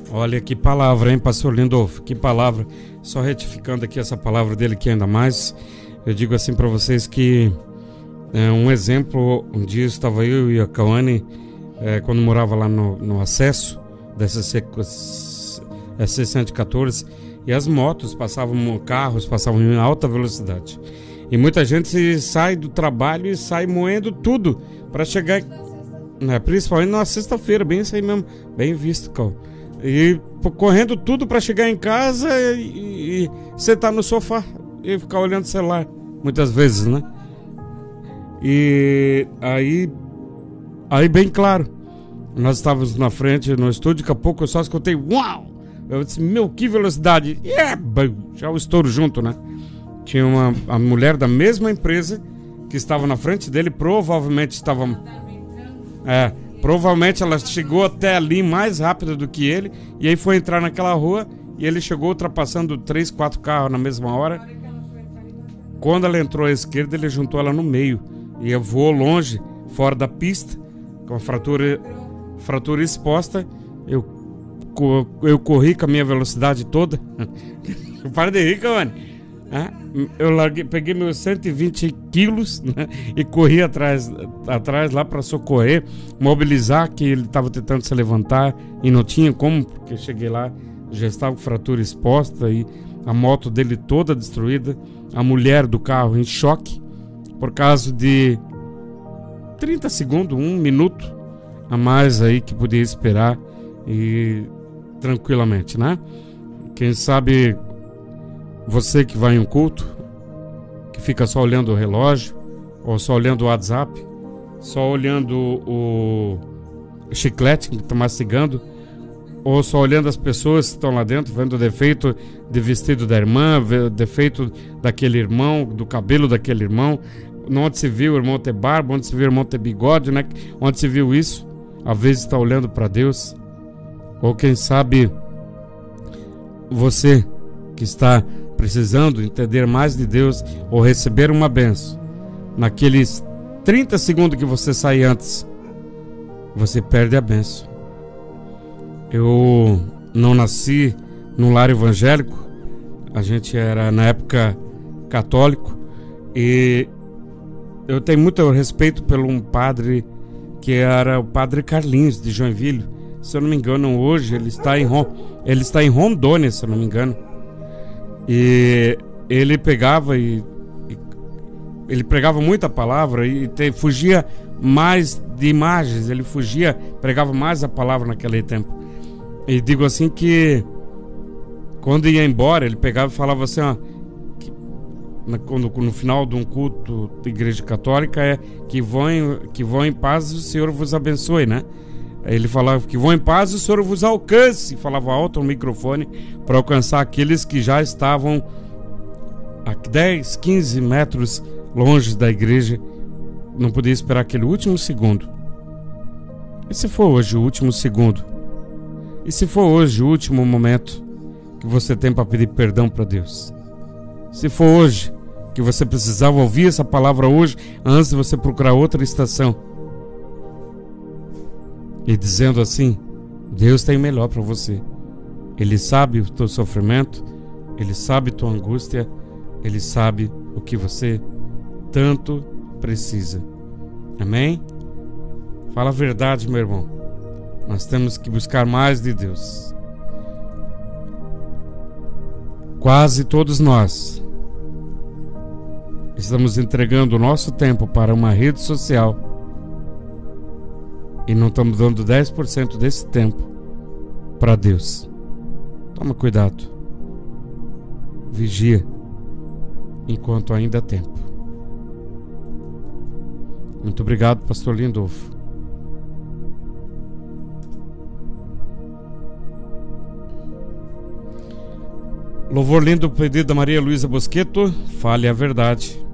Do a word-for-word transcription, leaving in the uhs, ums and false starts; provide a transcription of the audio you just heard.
Olha que palavra, hein, pastor Lindolfo? Que palavra. Só retificando aqui essa palavra dele que ainda mais, eu digo assim para vocês que é, um exemplo, um dia estava eu e a Cauane, é, quando morava lá no, no acesso da S C cento e quatorze, e as motos passavam, carros passavam em alta velocidade. E muita gente sai do trabalho e sai moendo tudo para chegar, né, principalmente na sexta-feira, bem isso aí mesmo, bem visto, Cal. E correndo tudo para chegar em casa e, e sentar no sofá e ficar olhando o celular, muitas vezes, né? E aí, aí bem claro, nós estávamos na frente no estúdio, daqui a pouco eu só escutei uau! Eu disse, meu, que velocidade! E yeah, já o estouro junto, né? Tinha uma a mulher da mesma empresa que estava na frente dele, provavelmente estava... É, provavelmente ela chegou até ali mais rápido do que ele, e aí foi entrar naquela rua, e ele chegou ultrapassando três, quatro carros na mesma hora. Quando ela entrou à esquerda, ele juntou ela no meio, e voou longe, fora da pista, com a fratura, fratura exposta. Eu, eu corri com a minha velocidade toda. Para de rir, mano. Eu larguei, peguei meus cento e vinte quilos, né, e corri atrás, atrás lá para socorrer, mobilizar, que ele estava tentando se levantar e não tinha como, porque eu cheguei lá, já estava com fratura exposta e a moto dele toda destruída, a mulher do carro em choque, por causa de trinta segundos, um minuto a mais aí que podia esperar, e tranquilamente, né? Quem sabe você que vai em um culto, que fica só olhando o relógio, ou só olhando o WhatsApp, só olhando o chiclete que está mastigando, ou só olhando as pessoas que estão lá dentro, vendo o defeito de vestido da irmã, o defeito daquele irmão, do cabelo daquele irmão, onde se viu o irmão ter barba, onde se viu o irmão ter bigode, né? Onde se viu isso, às vezes está olhando para Deus. Ou quem sabe você que está precisando entender mais de Deus ou receber uma bênção, naqueles trinta segundos que você sai antes, você perde a bênção. Eu não nasci num lar evangélico, a gente era na época católico, e eu tenho muito respeito pelo um padre que era o padre Carlinhos de Joinville. Se eu não me engano, hoje ele está em Rom... ele está em Rondônia, se eu não me engano. E ele pegava e, e ele pregava muita palavra e te, fugia mais de imagens, ele fugia, pregava mais a palavra naquele tempo. E digo assim que quando ia embora, ele pegava e falava assim, ó, que, na, quando, no final de um culto da igreja católica, é que vão, em, que vão em paz e o Senhor vos abençoe, né? Ele falava que vão em paz e o Senhor vos alcance, falava alto no microfone, para alcançar aqueles que já estavam a dez, quinze metros longe da igreja. Não podia esperar aquele último segundo. E se for hoje o último segundo? E se for hoje o último momento que você tem para pedir perdão para Deus? Se for hoje que você precisava ouvir essa palavra hoje, antes de você procurar outra estação, e dizendo assim, Deus tem o melhor para você. Ele sabe o teu sofrimento, Ele sabe tua angústia, Ele sabe o que você tanto precisa. Amém? Fala a verdade, meu irmão. Nós temos que buscar mais de Deus. Quase todos nós estamos entregando o nosso tempo para uma rede social e não estamos dando dez por cento desse tempo para Deus. Toma cuidado. Vigia enquanto ainda há tempo. Muito obrigado, pastor Lindolfo. Louvor lindo, pedido da Maria Luísa Bosqueto. Fale a verdade.